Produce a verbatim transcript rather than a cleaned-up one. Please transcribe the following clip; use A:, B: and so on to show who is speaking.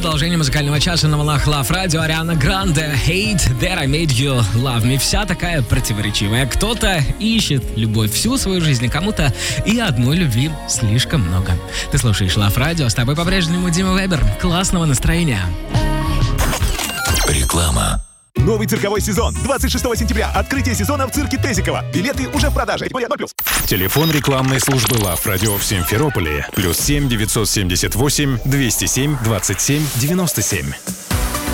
A: продолжение музыкального часа на волнах Love Radio. Ариана Гранде, Hate That I Made You Love Me. Вся такая противоречивая. Кто-то ищет любовь всю свою жизнь, а кому-то и одной любви слишком много. Ты слушаешь Love Radio, с тобой по-прежнему Дима Вебер. Классного настроения.
B: Реклама.
C: Новый цирковой сезон. двадцать шестого сентября. Открытие сезона в цирке Тезикова. Билеты уже в продаже.
B: Телефон рекламной службы Love Radio в Симферополе. Плюс семь девятьсот семьдесят восемь двести семь двадцать семь девяносто семь.